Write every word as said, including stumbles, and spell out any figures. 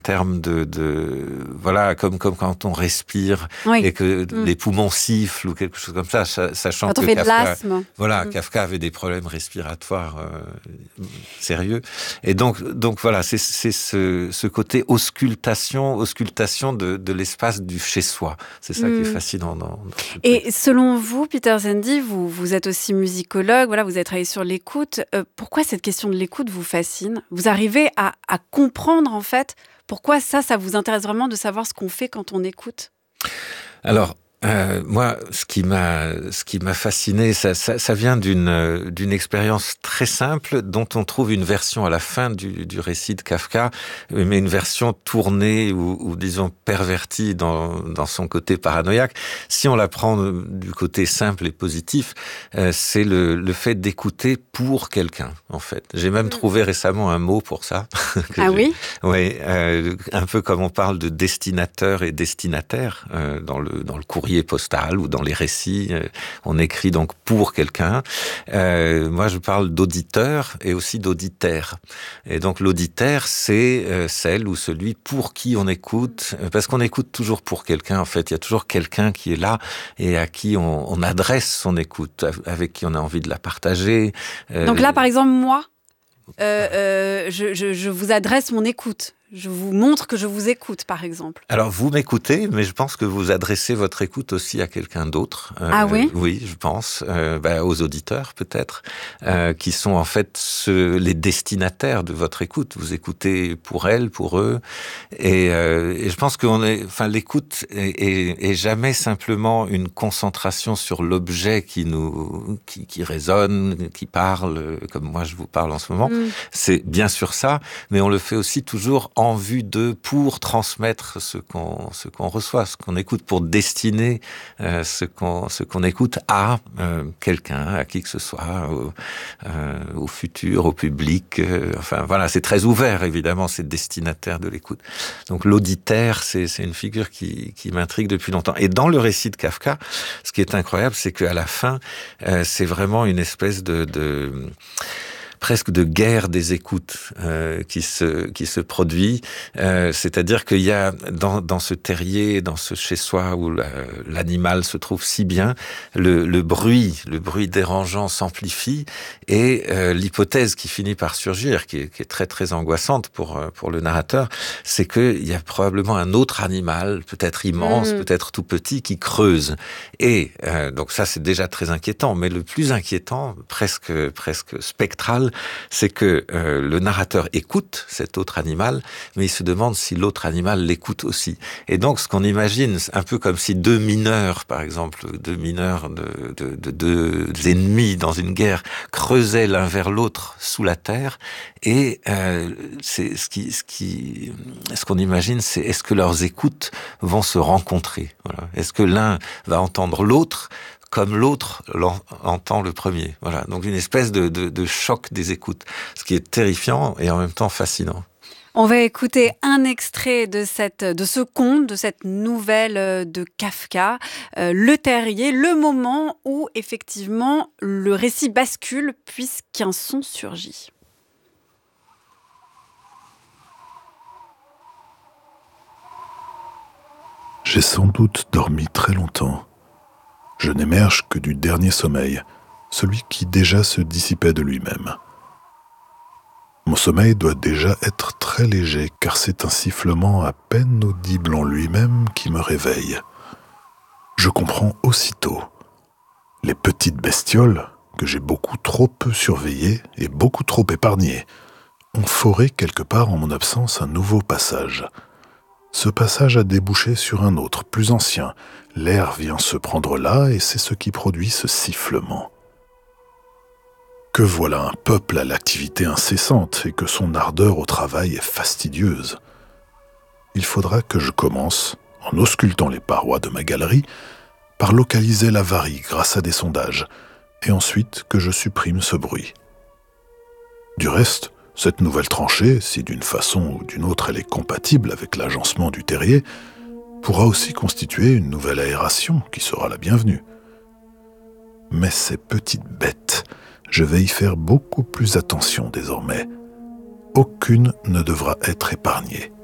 termes de, de voilà, comme comme quand on respire oui. et que mmh. les poumons sifflent ou quelque chose comme ça, sachant quand que on fait Kafka, de l'asthme. voilà, mmh. Kafka avait des problèmes respiratoires euh, sérieux, et donc donc voilà, c'est c'est ce ce côté auscultation, auscultation de de l'espace du chez soi. C'est ça mmh. qui est fascinant dans. dans et texte. Selon vous, Peter Zendy, vous vous êtes aussi musicologue, voilà, vous avez travaillé sur l'écoute. Euh, pourquoi cette question de l'écoute vous fascine ? Vous arrivez à à comprendre en fait. Pourquoi ça, ça vous intéresse vraiment de savoir ce qu'on fait quand on écoute ? Alors, euh, moi, ce qui m'a, ce qui m'a fasciné, ça, ça, ça vient d'une, d'une expérience très simple dont on trouve une version à la fin du, du récit de Kafka, mais une version tournée ou, ou disons pervertie dans, dans son côté paranoïaque. Si on la prend du côté simple et positif, euh, c'est le, le fait d'écouter pour quelqu'un, en fait. J'ai même mmh. trouvé récemment un mot pour ça. Ah oui ? Oui, euh, un peu comme on parle de destinateur et destinataire euh, dans le dans le courrier postal ou dans les récits, euh, on écrit donc pour quelqu'un. Euh, moi, je parle d'auditeur et aussi d'auditaire. Et donc l'auditaire, c'est euh, celle ou celui pour qui on écoute, parce qu'on écoute toujours pour quelqu'un. En fait, il y a toujours quelqu'un qui est là et à qui on, on adresse son écoute, avec qui on a envie de la partager. Euh, donc là, par exemple, moi. Euh, euh, je, je, je vous adresse mon écoute. Je vous montre que je vous écoute, par exemple. Alors, vous m'écoutez, mais je pense que vous adressez votre écoute aussi à quelqu'un d'autre. Euh, ah oui ? Oui, je pense. Euh, bah, aux auditeurs, peut-être, euh, qui sont en fait ceux, les destinataires de votre écoute. Vous écoutez pour elles, pour eux. Et, euh, et je pense que on est, enfin, l'écoute est, est, est jamais simplement une concentration sur l'objet qui nous, qui, qui résonne, qui parle, comme moi je vous parle en ce moment. Mm. C'est bien sûr ça, mais on le fait aussi toujours en vue de, pour transmettre ce qu'on, ce qu'on reçoit, ce qu'on écoute, pour destiner euh, ce qu'on, ce qu'on écoute à euh, quelqu'un, à qui que ce soit, au, euh, au futur, au public. Euh, enfin voilà, c'est très ouvert évidemment, c'est destinataire de l'écoute. Donc l'auditaire, c'est, c'est une figure qui, qui m'intrigue depuis longtemps. Et dans le récit de Kafka, ce qui est incroyable, c'est qu'à la fin, euh, c'est vraiment une espèce de, de presque de guerre des écoutes euh, qui se qui se produit, euh, c'est-à-dire qu'il y a dans dans ce terrier, dans ce chez-soi où la, l'animal se trouve si bien, le le bruit, le bruit dérangeant s'amplifie et euh, l'hypothèse qui finit par surgir, qui est, qui est très très angoissante pour pour le narrateur, c'est que il y a probablement un autre animal, peut-être immense, mmh. peut-être tout petit, qui creuse. Et euh, donc ça c'est déjà très inquiétant, mais le plus inquiétant, presque presque spectral, c'est que euh, le narrateur écoute cet autre animal, mais il se demande si l'autre animal l'écoute aussi. Et donc, ce qu'on imagine, c'est un peu comme si deux mineurs, par exemple, deux mineurs de, de, de deux ennemis dans une guerre, creusaient l'un vers l'autre sous la terre. Et euh, c'est ce qui, ce qui, ce qu'on imagine, c'est est-ce que leurs écoutes vont se rencontrer ? Voilà. Est-ce que l'un va entendre l'autre comme l'autre entend le premier. Voilà. Donc une espèce de, de, de choc des écoutes, ce qui est terrifiant et en même temps fascinant. On va écouter un extrait de, cette, de ce conte, de cette nouvelle de Kafka, euh, Le Terrier, le moment où effectivement le récit bascule puisqu'un son surgit. J'ai sans doute dormi très longtemps. Je n'émerge que du dernier sommeil, celui qui déjà se dissipait de lui-même. Mon sommeil doit déjà être très léger, car c'est un sifflement à peine audible en lui-même qui me réveille. Je comprends aussitôt. Les petites bestioles, que j'ai beaucoup trop peu surveillées et beaucoup trop épargnées, ont foré quelque part en mon absence un nouveau passage. Ce passage a débouché sur un autre, plus ancien. L'air vient se prendre là et c'est ce qui produit ce sifflement. Que voilà un peuple à l'activité incessante et que son ardeur au travail est fastidieuse. Il faudra que je commence, en auscultant les parois de ma galerie, par localiser l'avarie grâce à des sondages, et ensuite que je supprime ce bruit. Du reste, cette nouvelle tranchée, si d'une façon ou d'une autre elle est compatible avec l'agencement du terrier, pourra aussi constituer une nouvelle aération qui sera la bienvenue. Mais ces petites bêtes, je vais y faire beaucoup plus attention désormais. Aucune ne devra être épargnée.